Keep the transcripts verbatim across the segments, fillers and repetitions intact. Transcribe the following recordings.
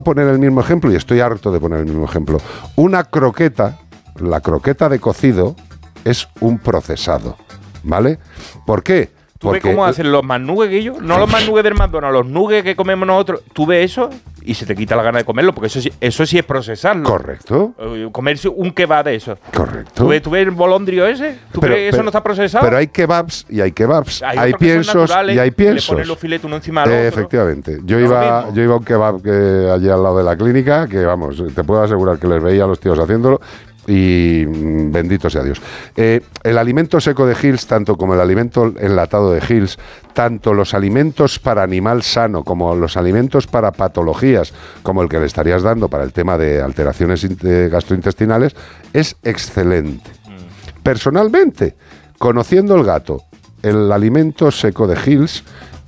poner el mismo ejemplo, y estoy harto de poner el mismo ejemplo. Una croqueta, la croqueta de cocido, es un procesado, ¿vale? ¿Por qué? ¿Tú ves cómo hacen los mannugues, Guillo? No los mannugues del McDonald's, los nuggets que comemos nosotros. ¿Tú ves eso? Y se te quita la gana de comerlo, porque eso sí, eso sí es procesarlo. Correcto. Comerse un kebab de eso. Correcto. ¿Tú ves, tú ves el bolondrio ese? ¿Tú pero, crees que eso pero, no está procesado? Pero hay kebabs y hay kebabs. Hay, hay piensos y hay piensos. Le ponen los filetes uno encima del eh, otro. Efectivamente. Yo, ¿No iba, yo iba a un kebab que allí al lado de la clínica, que vamos, te puedo asegurar que les veía a los tíos haciéndolo. Y mmm, bendito sea Dios. Eh, el alimento seco de Hills, tanto como el alimento enlatado de Hills, tanto los alimentos para animal sano como los alimentos para patologías, como el que le estarías dando para el tema de alteraciones gastrointestinales, es excelente. Mm. Personalmente, conociendo el gato, el alimento seco de Hills,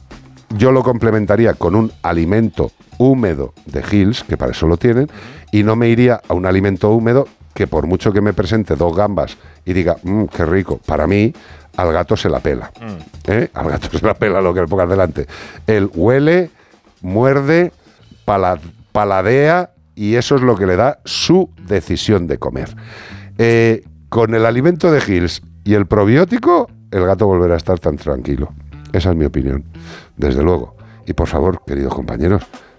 yo lo complementaría con un alimento húmedo de Hills, que para eso lo tienen, y no me iría a un alimento húmedo que por mucho que me presente dos gambas y diga, mmm, qué rico, para mí, al gato se la pela. Mm. ¿Eh? Al gato se la pela lo que le pongas delante. Él huele, muerde, pala- paladea y eso es lo que le da su decisión de comer. Eh, con el alimento de Hills y el probiótico, el gato volverá a estar tan tranquilo. Esa es mi opinión, desde luego. Y por favor, queridos compañeros,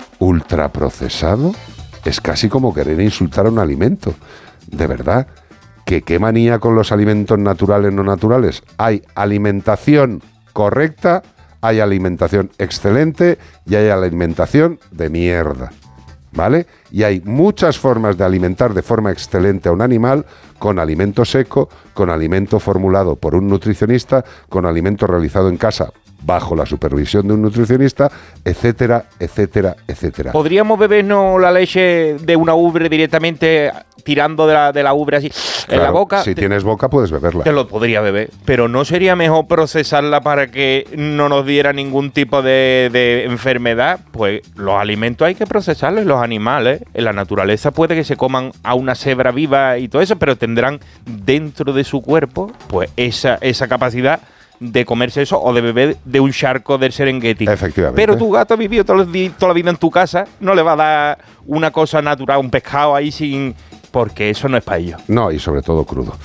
ultraprocesado es casi como querer insultar a un alimento. De verdad, que qué manía con los alimentos naturales no naturales. Hay alimentación correcta, hay alimentación excelente y hay alimentación de mierda, ¿vale? Y hay muchas formas de alimentar de forma excelente a un animal, con alimento seco, con alimento formulado por un nutricionista, con alimento realizado en casa bajo la supervisión de un nutricionista, etcétera, etcétera, etcétera. ¿Podríamos bebernos la leche de una ubre directamente tirando de la, de la ubre así claro, en la boca? Si te, tienes boca puedes beberla. Te lo podría beber, pero ¿no sería mejor procesarla para que no nos diera ningún tipo de, de enfermedad? Pues los alimentos hay que procesarlos, los animales. En la naturaleza puede que se coman a una cebra viva y todo eso, pero tendrán dentro de su cuerpo pues esa, esa capacidad de comerse eso o de beber de un charco del Serengeti. Efectivamente. Pero tu gato ha vivido toda la vida en tu casa, no le va a dar una cosa natural, un pescado ahí sin... porque eso no es para ellos. No, y sobre todo crudo.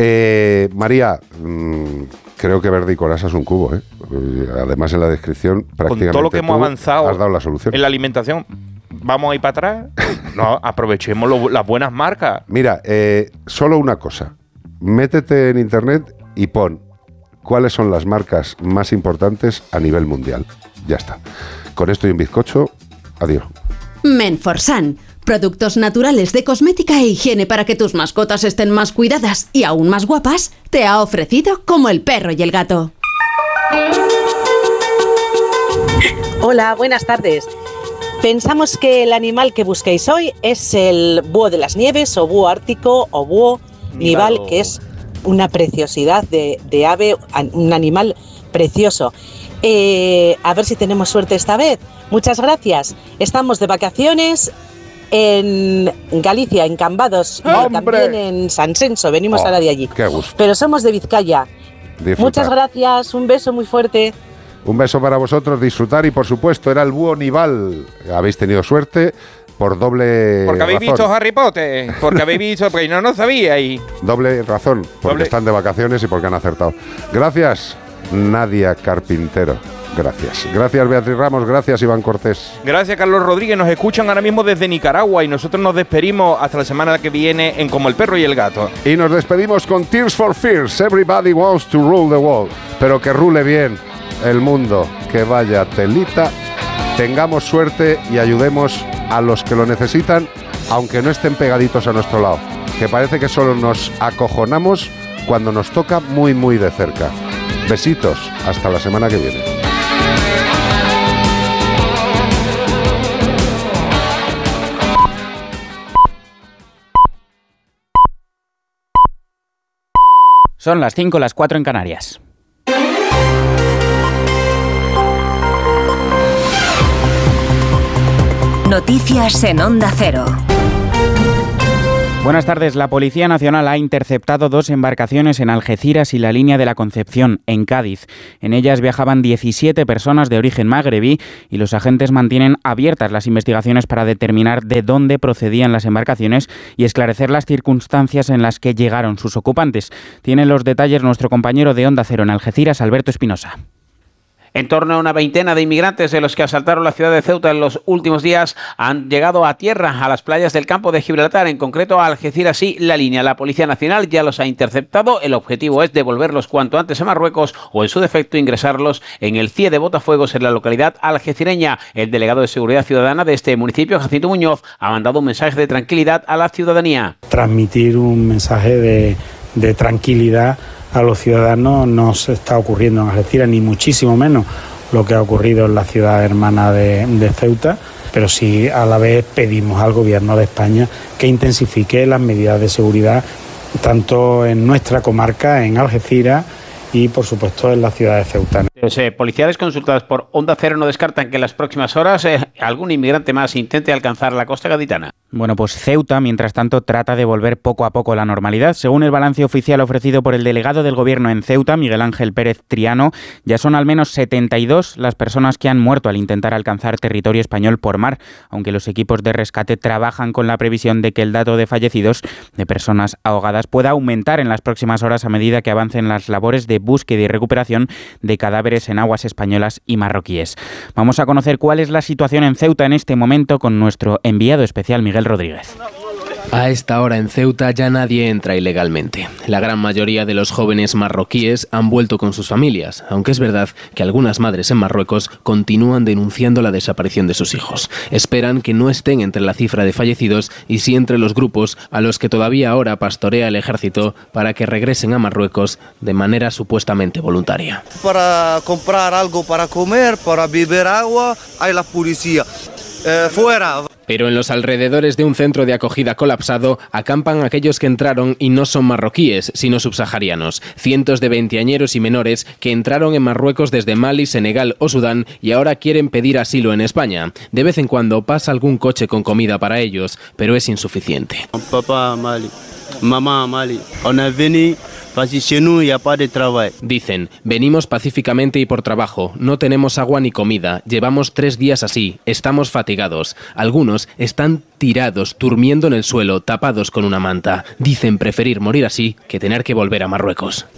Eh, María, mmm, creo que Verde y Colasa es un cubo, ¿eh? Además en la descripción prácticamente con todo lo que hemos avanzado has dado la solución. En la alimentación, ¿vamos a ir para atrás? No, aprovechemos lo, las buenas marcas. Mira, eh, solo una cosa. Métete en internet y pon cuáles son las marcas más importantes a nivel mundial. Ya está. Con esto y un bizcocho, adiós. Menforsan. Productos naturales de cosmética e higiene para que tus mascotas estén más cuidadas y aún más guapas, te ha ofrecido Como el perro y el gato. Hola, buenas tardes. Pensamos que el animal que busquéis hoy es el búho de las nieves o búho ártico o búho nival, que es una preciosidad de, de ave, un animal precioso. Eh, a ver si tenemos suerte esta vez. Muchas gracias. Estamos de vacaciones en Galicia, en Cambados, y también en San Senso. Venimos oh, ahora de allí. Qué gusto. Pero somos de Vizcaya. Disfrutar. Muchas gracias. Un beso muy fuerte. Un beso para vosotros, disfrutar y por supuesto era el búho nival. Habéis tenido suerte. Por doble Porque habéis razón. visto Harry Potter, porque habéis visto, porque no, no sabíais. Doble razón, porque doble. Están de vacaciones y porque han acertado. Gracias, Nadia Carpintero. Gracias. Gracias, Beatriz Ramos. Gracias, Iván Cortés. Gracias, Carlos Rodríguez. Nos escuchan ahora mismo desde Nicaragua y nosotros nos despedimos hasta la semana que viene en Como el perro y el gato. Y nos despedimos con Tears for Fears. Everybody wants to rule the world. Pero que rule bien el mundo. Que vaya telita. Tengamos suerte y ayudemos a los que lo necesitan, aunque no estén pegaditos a nuestro lado, que parece que solo nos acojonamos cuando nos toca muy muy de cerca. Besitos, hasta la semana que viene. Son las cinco, las cuatro en Canarias. Noticias en Onda Cero. Buenas tardes. La Policía Nacional ha interceptado dos embarcaciones en Algeciras y la Línea de la Concepción, en Cádiz. En ellas viajaban diecisiete personas de origen magrebí y los agentes mantienen abiertas las investigaciones para determinar de dónde procedían las embarcaciones y esclarecer las circunstancias en las que llegaron sus ocupantes. Tiene los detalles nuestro compañero de Onda Cero en Algeciras, Alberto Espinosa. En torno a una veintena de inmigrantes de los que asaltaron la ciudad de Ceuta en los últimos días han llegado a tierra, a las playas del campo de Gibraltar, en concreto a Algeciras y La Línea. La Policía Nacional ya los ha interceptado. El objetivo es devolverlos cuanto antes a Marruecos o, en su defecto, ingresarlos en el C I E de Botafuegos, en la localidad algecireña. El delegado de Seguridad Ciudadana de este municipio, Jacinto Muñoz, ha mandado un mensaje de tranquilidad a la ciudadanía. Transmitir un mensaje de, de tranquilidad a los ciudadanos. No se está ocurriendo en Algeciras, ni muchísimo menos lo que ha ocurrido en la ciudad hermana de, de Ceuta, pero sí a la vez pedimos al Gobierno de España que intensifique las medidas de seguridad tanto en nuestra comarca, en Algeciras, y por supuesto en la ciudad de Ceuta. Los eh, policiales consultados por Onda Cero no descartan que en las próximas horas eh, algún inmigrante más intente alcanzar la costa gaditana. Bueno, pues Ceuta, mientras tanto, trata de volver poco a poco a la normalidad. Según el balance oficial ofrecido por el delegado del Gobierno en Ceuta, Miguel Ángel Pérez Triano, ya son al menos setenta y dos las personas que han muerto al intentar alcanzar territorio español por mar, aunque los equipos de rescate trabajan con la previsión de que el dato de fallecidos, de personas ahogadas, pueda aumentar en las próximas horas a medida que avancen las labores de búsqueda y recuperación de cadáveres en aguas españolas y marroquíes. Vamos a conocer cuál es la situación en Ceuta en este momento con nuestro enviado especial Miguel Rodríguez. A esta hora en Ceuta ya nadie entra ilegalmente. La gran mayoría de los jóvenes marroquíes han vuelto con sus familias, aunque es verdad que algunas madres en Marruecos continúan denunciando la desaparición de sus hijos. Esperan que no estén entre la cifra de fallecidos y sí entre los grupos a los que todavía ahora pastorea el ejército para que regresen a Marruecos de manera supuestamente voluntaria. Para comprar algo para comer, para beber agua, hay la policía. Eh, fuera. Pero en los alrededores de un centro de acogida colapsado acampan aquellos que entraron y no son marroquíes, sino subsaharianos. Cientos de veinteañeros y menores que entraron en Marruecos desde Mali, Senegal o Sudán y ahora quieren pedir asilo en España. De vez en cuando pasa algún coche con comida para ellos, pero es insuficiente. Papá Mali, mamá Mali, on a venu. Dicen, venimos pacíficamente y por trabajo, no tenemos agua ni comida, llevamos tres días así, estamos fatigados. Algunos están tirados, durmiendo en el suelo, tapados con una manta. Dicen preferir morir así que tener que volver a Marruecos.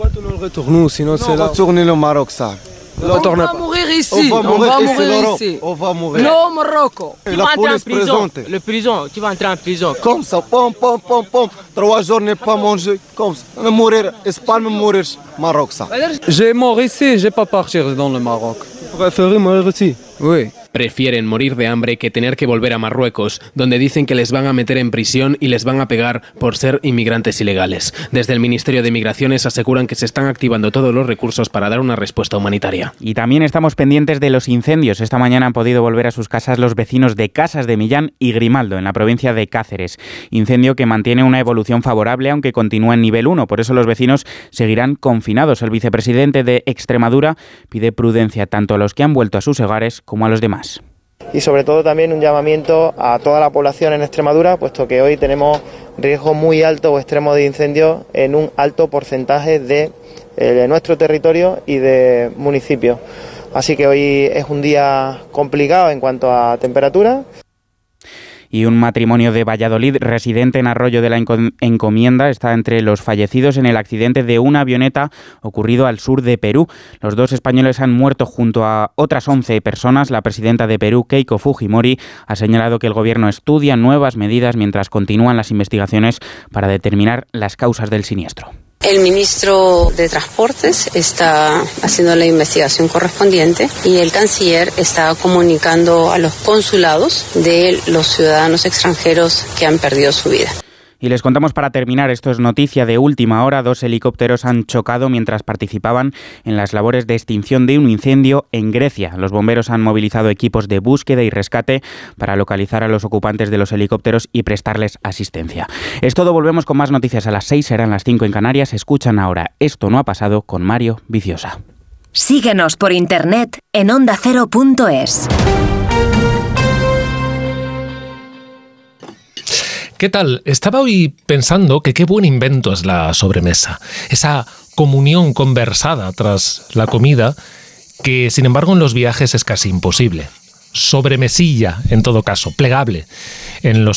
On va mourir ici, on va mourir ici. No, Marruecos. Tu vas entrar en prison. Le prison, tu vas entrar en prison. Comme ça, pom, pom, pom, pom. Trois jours n'est pas mangé. Comme ça. Mourir, Espagne, mourir, Maroc, ça. J'ai mort ici, j'ai pas partir dans le Maroc. Préférez mourir ici. Oui. Prefieren morir de hambre que tener que volver a Marruecos, donde dicen que les van a meter en prisión y les van a pegar por ser inmigrantes ilegales. Desde el Ministerio de Migraciones aseguran que se están activando todos los recursos para dar una respuesta humanitaria. Y también estamos pendientes de los incendios. Esta mañana han podido volver a sus casas los vecinos de Casas de Millán y Grimaldo, en la provincia de Cáceres. Incendio que mantiene una evolución favorable, aunque continúa en nivel uno. Por eso los vecinos seguirán confinados. El vicepresidente de Extremadura pide prudencia tanto a los que han vuelto a sus hogares como a los demás. Y sobre todo también un llamamiento a toda la población en Extremadura, puesto que hoy tenemos riesgo muy alto o extremo de incendios en un alto porcentaje de, eh, de nuestro territorio y de municipios. Así que hoy es un día complicado en cuanto a temperatura. Y un matrimonio de Valladolid residente en Arroyo de la Encomienda está entre los fallecidos en el accidente de una avioneta ocurrido al sur de Perú. Los dos españoles han muerto junto a otras once personas. La presidenta de Perú, Keiko Fujimori, ha señalado que el gobierno estudia nuevas medidas mientras continúan las investigaciones para determinar las causas del siniestro. El ministro de Transportes está haciendo la investigación correspondiente y el canciller está comunicando a los consulados de los ciudadanos extranjeros que han perdido su vida. Y les contamos para terminar, esto es noticia de última hora, dos helicópteros han chocado mientras participaban en las labores de extinción de un incendio en Grecia. Los bomberos han movilizado equipos de búsqueda y rescate para localizar a los ocupantes de los helicópteros y prestarles asistencia. Es todo, volvemos con más noticias a las seis, serán las cinco en Canarias. Escuchan ahora Esto no ha pasado con Mario Viciosa. Síguenos por internet en onda cero punto es. ¿Qué tal? Estaba hoy pensando que qué buen invento es la sobremesa. Esa comunión conversada tras la comida que, sin embargo, en los viajes es casi imposible. Sobremesilla, en todo caso, plegable en los